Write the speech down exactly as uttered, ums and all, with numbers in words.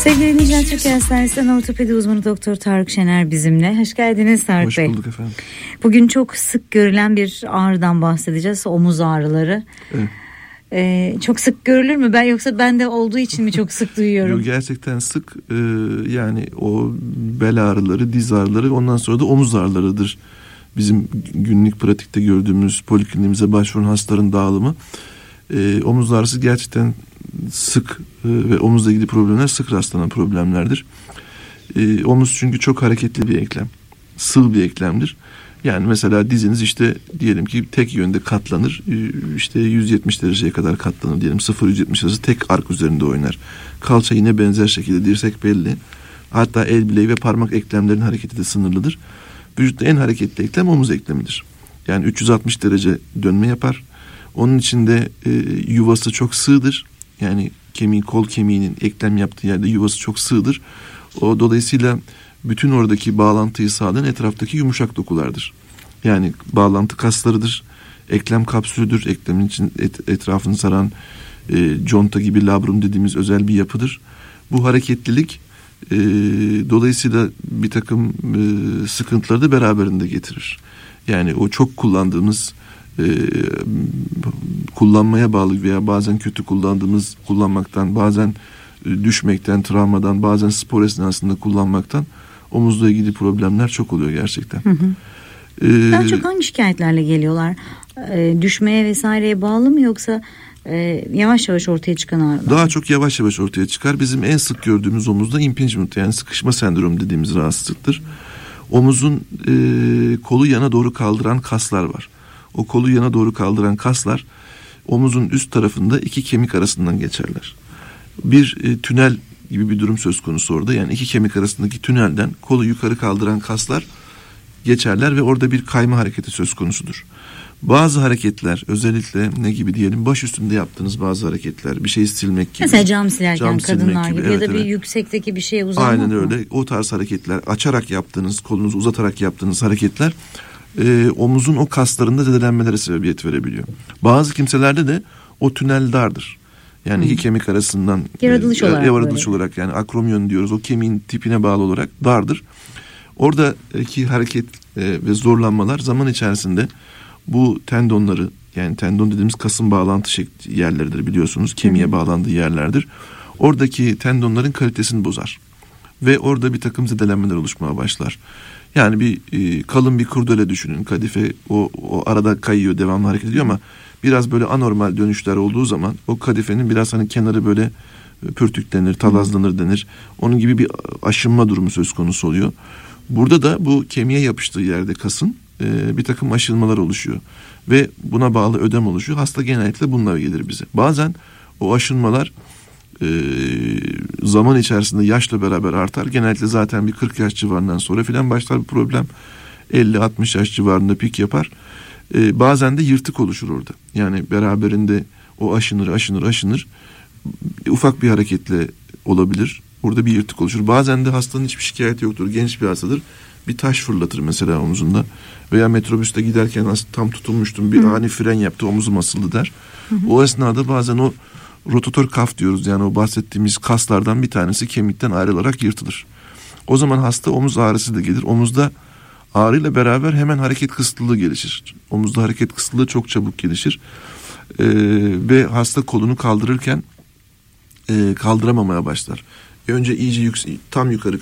Sevgili dinleyiciler, Türkiye Hastanesi'nden ortopedi uzmanı Doktor Tarık Şener bizimle. Hoş geldiniz Tarık Hoş Bey. Hoş bulduk efendim. Bugün çok sık görülen bir ağrıdan bahsedeceğiz. Omuz ağrıları. Evet. Ee, çok sık görülür mü? Ben yoksa bende olduğu için mi çok sık duyuyorum? Yok, gerçekten sık. Ee, yani o bel ağrıları, diz ağrıları, ondan sonra da omuz ağrılarıdır. Bizim günlük pratikte gördüğümüz, polikliniğimize başvuran hastaların dağılımı. Ee, omuz ağrısı gerçekten sık e, ve omuzla ilgili problemler sık rastlanan problemlerdir. Ee, omuz çünkü çok hareketli bir eklem. Sığ bir eklemdir. Yani mesela diziniz işte diyelim ki tek yönde katlanır. İşte yüz yetmiş dereceye kadar katlanır diyelim. sıfır yüz yetmiş arası tek ark üzerinde oynar. Kalça yine benzer şekilde, dirsek belli. Hatta el bileği ve parmak eklemlerinin hareketi de sınırlıdır. Vücutta en hareketli eklem omuz eklemidir. Yani üç yüz altmış derece dönme yapar. Onun içinde e, yuvası çok sığdır. Yani kemiği, kol kemiğinin eklem yaptığı yerde yuvası çok sığdır. O dolayısıyla bütün oradaki bağlantıyı sağlayan etraftaki yumuşak dokulardır. Yani bağlantı kaslarıdır, eklem kapsülüdür, eklemin için et, etrafını saran e, conta gibi labrum dediğimiz özel bir yapıdır. Bu hareketlilik e, dolayısıyla bir takım e, sıkıntıları da beraberinde getirir. Yani o çok kullandığımız, e, kullanmaya bağlı veya bazen kötü kullandığımız, kullanmaktan, bazen e, düşmekten, travmadan, bazen spor esnasında kullanmaktan omuzla ilgili problemler çok oluyor gerçekten. Hı hı. Ee, Daha çok hangi şikayetlerle geliyorlar? Ee, düşmeye vesaireye bağlı mı, yoksa e, yavaş yavaş ortaya çıkan ağrılar? Daha çok yavaş yavaş ortaya çıkar. Bizim en sık gördüğümüz omuzda impingement, yani sıkışma sendromu dediğimiz rahatsızlıktır. Omuzun e, kolu yana doğru kaldıran kaslar var. O kolu yana doğru kaldıran kaslar omuzun üst tarafında iki kemik arasından geçerler. Bir e, tünel gibi bir durum söz konusu orada. Yani iki kemik arasındaki tünelden kolu yukarı kaldıran kaslar geçerler ve orada bir kayma hareketi söz konusudur. Bazı hareketler, özellikle ne gibi diyelim, baş üstünde yaptığınız bazı hareketler, bir şey silmek gibi. Mesela cam silerken cam kadınlar gibi, gibi evet, ya da bir evet. yüksekteki bir şeye uzanmak. Aynen mı? öyle. O tarz hareketler, açarak yaptığınız, kolunuzu uzatarak yaptığınız hareketler e, omuzun o kaslarında zedelenmelere sebebiyet verebiliyor. Bazı kimselerde de o tünel dardır. Yani hmm. iki kemik arasından yaratılış e, olarak, yaratılış olarak, yani akromyon diyoruz, o kemiğin tipine bağlı olarak dardır. Oradaki hareket e, ve zorlanmalar zaman içerisinde bu tendonları, yani tendon dediğimiz kasın bağlantı şekli yerleridir, biliyorsunuz, kemiğe hmm. bağlandığı yerlerdir. Oradaki tendonların kalitesini bozar ve orada bir takım zedelenmeler oluşmaya başlar. Yani bir e, kalın bir kurdele düşünün, kadife o, o arada kayıyor, devamlı hareket ediyor ama biraz böyle anormal dönüşler olduğu zaman o kadifenin biraz hani kenarı böyle pürtüklenir, talazlanır denir. Onun gibi bir aşınma durumu söz konusu oluyor. Burada da bu kemiğe yapıştığı yerde kasın e, bir takım aşınmalar oluşuyor ve buna bağlı ödem oluşuyor. Hasta genellikle bununla gelir bize. Bazen o aşınmalar e, zaman içerisinde yaşla beraber artar. Genellikle zaten bir kırk yaş civarından sonra filan başlar bu problem. elli altmış yaş civarında pik yapar. Ee, bazen de yırtık oluşur orada. Yani beraberinde o aşınır, aşınır, aşınır. Ufak bir hareketle olabilir. Orada bir yırtık oluşur. Bazen de hastanın hiçbir şikayeti yoktur. Genç bir hastadır. Bir taş fırlatır mesela omuzunda. Veya metrobüste giderken tam tutulmuştum, bir Hı. ani fren yaptı, omuzum asıldı der. Hı. O esnada bazen o rotator kaf diyoruz. Yani o bahsettiğimiz kaslardan bir tanesi kemikten ayrılarak yırtılır. O zaman hasta omuz ağrısı da gelir. Omuzda ağrıyla beraber hemen hareket kısıtlılığı gelişir. Omuzda hareket kısıtlılığı çok çabuk gelişir. Ee, ve hasta kolunu kaldırırken e, kaldıramamaya başlar. Önce iyice yük, tam yukarı